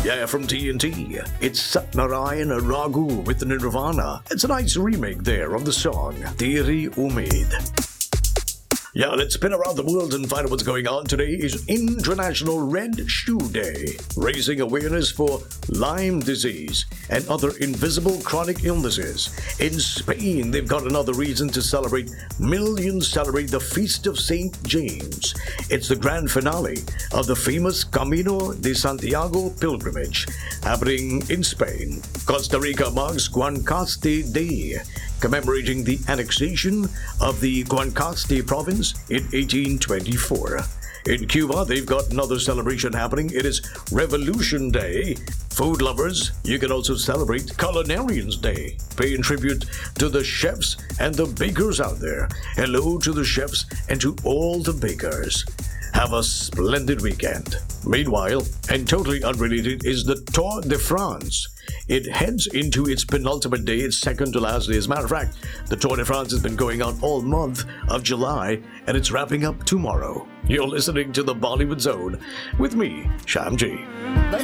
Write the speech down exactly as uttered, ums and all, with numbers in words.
Yeah, from T N T. It's Satnarayana Raghu with Nirvana. It's a nice remake there of the song Teri Umeed. Yeah, let's spin around the world and find out what's going on. Today is International Red Shoe Day, raising awareness for Lyme disease and other invisible chronic illnesses. In Spain, they've got another reason to celebrate. Millions celebrate the Feast of Saint James. It's the grand finale of the famous Camino de Santiago pilgrimage, happening in Spain. Costa Rica marks Guanacaste Day, commemorating the annexation of the Guanacaste province in eighteen twenty-four. In Cuba, they've got another celebration happening. It is Revolution Day. Food lovers, you can also celebrate Culinarians Day, paying tribute to the chefs and the bakers out there. Hello to the chefs and to all the bakers. Have a splendid weekend. Meanwhile, and totally unrelated, is the Tour de France. It heads into its penultimate day, its second to last day. As a matter of fact, the Tour de France has been going on all month of July, and it's wrapping up tomorrow. You're listening to the Bollywood Zone with me, Shyam G.